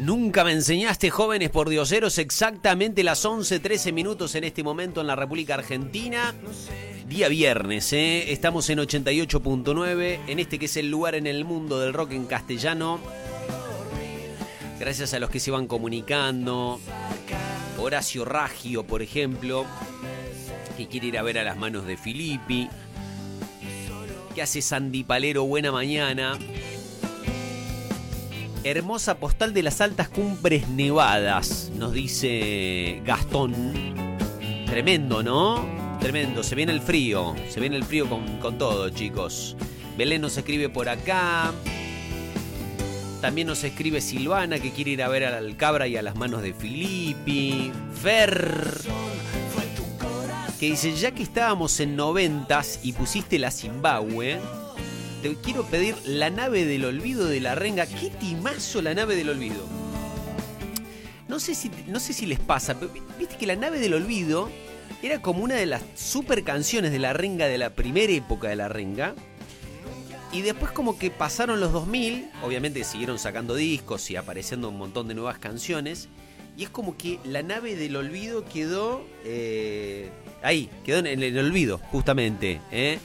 Nunca me enseñaste, jóvenes pordioseros, exactamente las 11:13 minutos en este momento en la República Argentina. Día viernes, estamos en 88.9, en este que es el lugar en el mundo del rock en castellano. Gracias a los que se van comunicando. Horacio Raggio, por ejemplo, que quiere ir a ver a las manos de Filippi. ¿Qué hace Sandy Palero? Buena mañana. Hermosa postal de las altas cumbres nevadas, nos dice Gastón. Tremendo, ¿no? Tremendo, se viene el frío con todo, chicos. Belén nos escribe por acá. También nos escribe Silvana, que quiere ir a ver al Cabra y a las manos de Filippi. Fer, que dice, ya que estábamos en 90s y pusiste la Zimbabue, te quiero pedir La Nave del Olvido de La Renga. ¡Qué timazo La Nave del Olvido! No sé si les pasa, pero viste que La Nave del Olvido era como una de las super canciones de La Renga, de la primera época de La Renga. Y después como que pasaron los 2000, obviamente siguieron sacando discos y apareciendo un montón de nuevas canciones. Y es como que La Nave del Olvido quedó ahí, quedó en el olvido, justamente,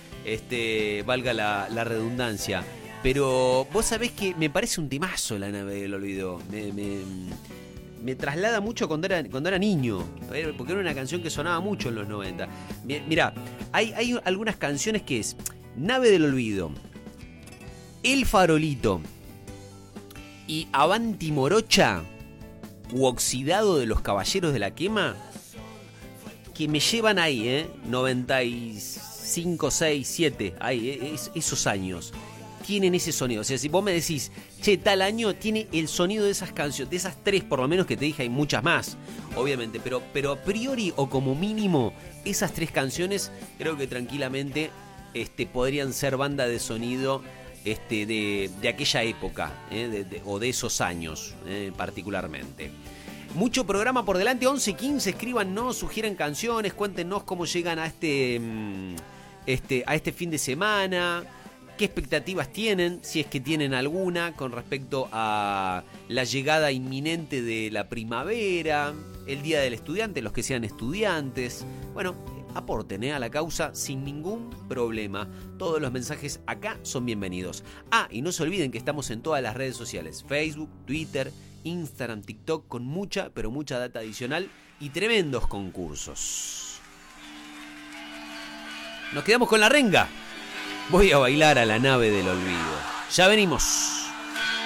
valga la redundancia. Pero vos sabés que me parece un temazo La Nave del Olvido. Me traslada mucho cuando era niño, porque era una canción que sonaba mucho en los 90. Mirá, hay algunas canciones que es Nave del Olvido, El Farolito y Avanti Morocha u Oxidado de los Caballeros de la Quema, que me llevan ahí, 95, 6, 7, ahí, esos años. Tienen ese sonido. O sea, si vos me decís, che, tal año tiene el sonido de esas canciones, de esas tres por lo menos que te dije, hay muchas más, obviamente, pero a priori o como mínimo, esas tres canciones creo que tranquilamente podrían ser banda de sonido de aquella época, o de esos años, particularmente. Mucho programa por delante, 11:15, escríbanos, sugieran canciones, cuéntenos cómo llegan a este fin de semana, qué expectativas tienen, si es que tienen alguna, con respecto a la llegada inminente de la primavera, el Día del Estudiante, los que sean estudiantes. Bueno, aporten a la causa sin ningún problema. Todos los mensajes acá son bienvenidos. Y no se olviden que estamos en todas las redes sociales: Facebook, Twitter, Instagram, TikTok, con mucha, pero mucha data adicional y tremendos concursos. Nos quedamos con La Renga. Voy a bailar a La Nave del Olvido. Ya venimos.